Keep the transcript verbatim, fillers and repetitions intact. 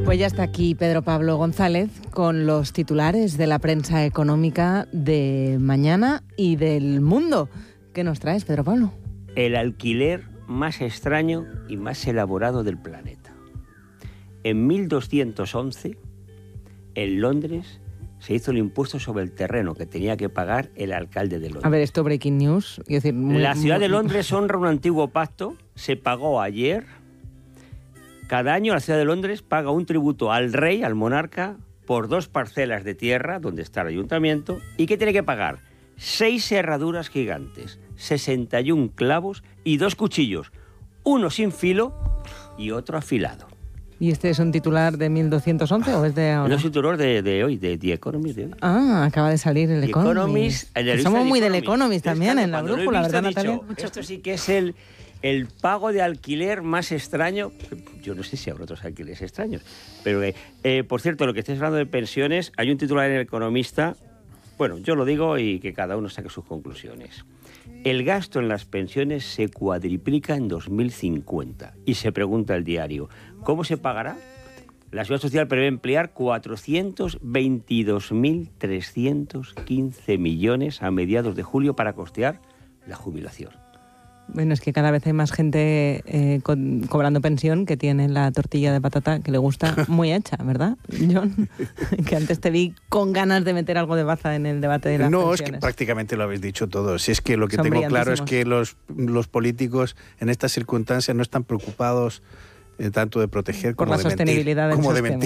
Pues ya está aquí Pedro Pablo González con los titulares de la prensa económica de mañana y del mundo. ¿Qué nos traes, Pedro Pablo? El alquiler más extraño y más elaborado del planeta. En mil doscientos once, en Londres, se hizo el impuesto sobre el terreno que tenía que pagar el alcalde de Londres. A ver, esto breaking news. Quiero decir, muy, la ciudad muy... de Londres honra un antiguo pacto, se pagó ayer. Cada año la ciudad de Londres paga un tributo al rey, al monarca, por dos parcelas de tierra, donde está el ayuntamiento, y que tiene que pagar seis herraduras gigantes, sesenta y un clavos y dos cuchillos, uno sin filo y otro afilado. ¿Y este es un titular de mil doscientos once o es de ahora? No, es un titular de, de hoy, de The Economist de hoy. Ah, acaba de salir el The Economist. Economist, el Somos muy del Economist. Economist también, Entonces, en la cuando lo he brújula, visto, ¿verdad, he dicho, Natalia? esto sí que es el, el pago de alquiler más extraño. Yo no sé si habrá otros alquileres extraños. Pero, eh, eh, por cierto, lo que estáis hablando de pensiones, hay un titular en El Economista. Bueno, yo lo digo y que cada uno saque sus conclusiones. El gasto en las pensiones se cuadriplica en dos mil cincuenta. Y se pregunta el diario, ¿cómo se pagará? La Seguridad Social prevé emplear cuatrocientos veintidós mil trescientos quince millones a mediados de julio para costear la jubilación. Bueno, es que cada vez hay más gente eh, con, cobrando pensión que tiene la tortilla de patata que le gusta muy hecha, ¿verdad, John? Que antes te vi con ganas de meter algo de baza en el debate de las no, pensiones. No, es que prácticamente lo habéis dicho todo. Si es que lo que tengo claro es que los, los políticos en estas circunstancias no están preocupados eh, tanto de proteger por como la de sostenibilidad mentir, del como de sistema. mentir.